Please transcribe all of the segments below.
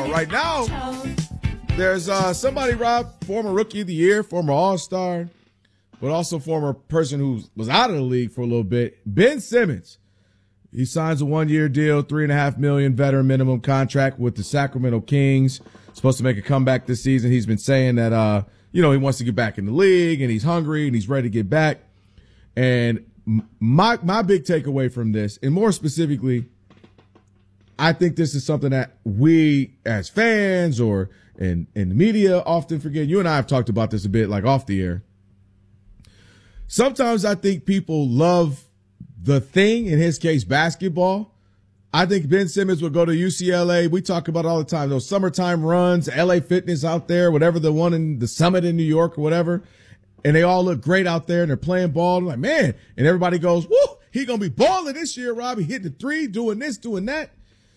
Right now, there's somebody, Rob, former Rookie of the Year, former All-Star, but also former person who was out of the league for a little bit. Ben Simmons. He signs a 1-year deal, $3.5 million veteran minimum contract with the Sacramento Kings. Supposed to make a comeback this season. He's been saying that, he wants to get back in the league and he's hungry and he's ready to get back. And my big takeaway from this, and more specifically, I think this is something that we as fans or in the media often forget. You and I have talked about this a bit, like off the air. Sometimes I think people love the thing, in his case, basketball. I think Ben Simmons would go to UCLA. We talk about it all the time. Those summertime runs, LA Fitness out there, whatever, the one in the Summit in New York or whatever. And they all look great out there and they're playing ball. I'm like, man. And everybody goes, woo, he going to be balling this year, Robbie, hitting the three, doing this, doing that.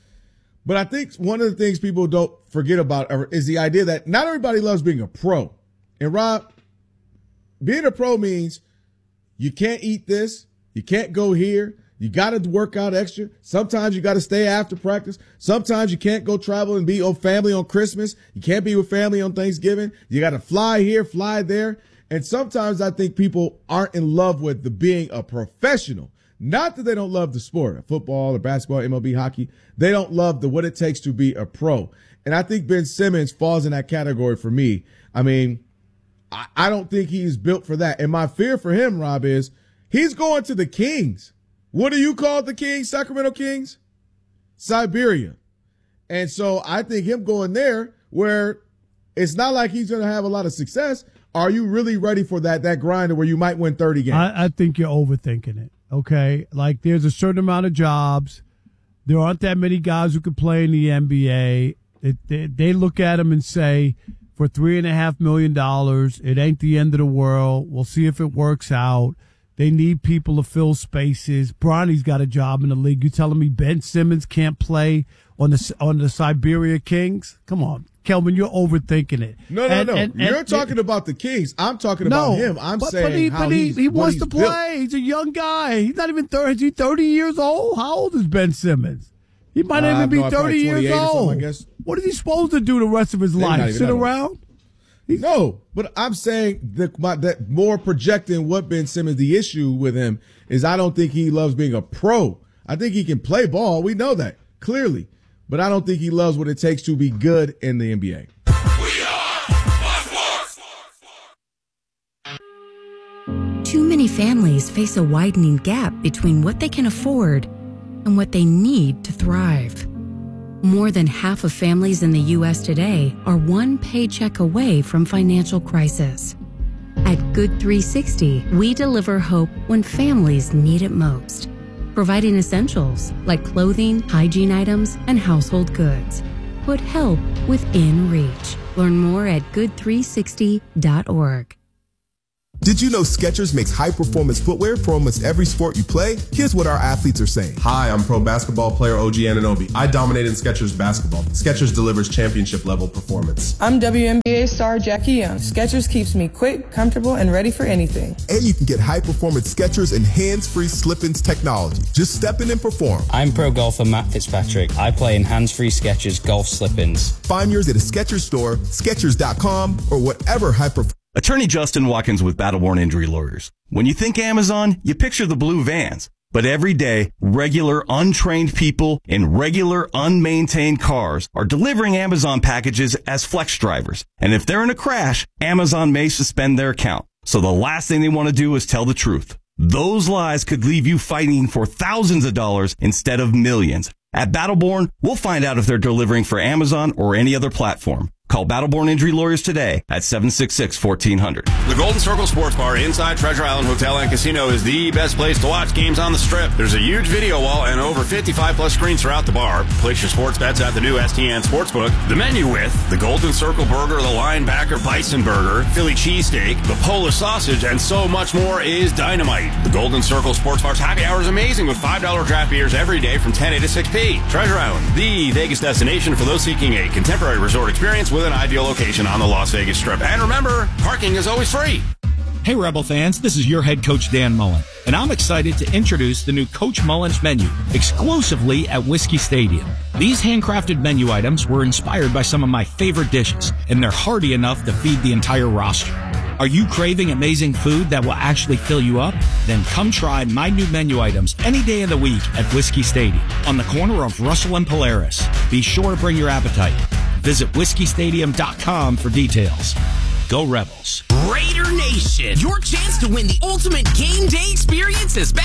But I think one of the things people don't forget about is the idea that not everybody loves being a pro. And Rob, being a pro means you can't eat this. You can't go here. You got to work out extra. Sometimes you got to stay after practice. Sometimes you can't go travel and be with family on Christmas. You can't be with family on Thanksgiving. You got to fly here, fly there. And sometimes I think people aren't in love with the being a professional. Not that they don't love the sport, football or basketball, MLB, hockey. They don't love what it takes to be a pro. And I think Ben Simmons falls in that category for me. I mean, I don't think he's built for that. And my fear for him, Rob, is he's going to the Kings. What do you call the Kings, Sacramento Kings? Siberia. And so I think him going there where it's not like he's going to have a lot of success. Are you really ready for that grind where you might win 30 games? I think you're overthinking it, okay? Like there's a certain amount of jobs. There aren't that many guys who could play in the NBA. They look at him and say, for $3.5 million, it ain't the end of the world. We'll see if it works out. They need people to fill spaces. Bronny's got a job in the league. You telling me Ben Simmons can't play on the Siberia Kings? Come on, Kelvin, you're overthinking it. No. You're talking about the Kings. I'm talking about him. I'm saying he wants to play. Built. He's a young guy. He's not even 30. Is he 30 years old? How old is Ben Simmons? He might not even be 30 years old. I guess. What is he supposed to do the rest of his life? Sit around? No, but I'm saying that more projecting what Ben Simmons, the issue with him is I don't think he loves being a pro. I think he can play ball. We know that clearly, but I don't think he loves what it takes to be good in the NBA. We are Too many families face a widening gap between what they can afford and what they need to thrive. More than half of families in the U.S. today are one paycheck away from financial crisis. At Good 360, we deliver hope when families need it most, providing essentials like clothing, hygiene items, and household goods. Put help within reach. Learn more at good360.org. Did you know Skechers makes high-performance footwear for almost every sport you play? Here's what our athletes are saying. Hi, I'm pro basketball player OG Anunoby. I dominate in Skechers basketball. Skechers delivers championship-level performance. I'm WNBA star Jackie Young. Skechers keeps me quick, comfortable, and ready for anything. And you can get high-performance Skechers and hands-free slip-ins technology. Just step in and perform. I'm pro golfer Matt Fitzpatrick. I play in hands-free Skechers golf slip-ins. Find yours at a Skechers store, Skechers.com, or whatever high-performance. Attorney Justin Watkins with Battleborn Injury Lawyers. When you think Amazon, you picture the blue vans. But every day, regular, untrained people in regular, unmaintained cars are delivering Amazon packages as flex drivers. And if they're in a crash, Amazon may suspend their account. So the last thing they want to do is tell the truth. Those lies could leave you fighting for thousands of dollars instead of millions. At Battleborn, we'll find out if they're delivering for Amazon or any other platform. Call Battleborn Injury Lawyers today at 766-1400. The Golden Circle Sports Bar inside Treasure Island Hotel and Casino is the best place to watch games on the Strip. There's a huge video wall and over 55-plus screens throughout the bar. Place your sports bets at the new STN Sportsbook. The menu with the Golden Circle Burger, the Linebacker Bison Burger, Philly Cheesesteak, the Polish Sausage, and so much more is dynamite. The Golden Circle Sports Bar's happy hour is amazing with $5 draft beers every day from 10 a to 6 p. Treasure Island, the Vegas destination for those seeking a contemporary resort experience with an ideal location on the Las Vegas Strip. And remember, parking is always free. Hey, Rebel fans, this is your head coach, Dan Mullen, and I'm excited to introduce the new Coach Mullen's menu exclusively at Whiskey Stadium. These handcrafted menu items were inspired by some of my favorite dishes, and they're hearty enough to feed the entire roster. Are you craving amazing food that will actually fill you up? Then come try my new menu items any day of the week at Whiskey Stadium on the corner of Russell and Polaris. Be sure to bring your appetite. Visit whiskey.stadium.com for details. Go Rebels. Raider Nation, your chance to win the ultimate game day experience is back.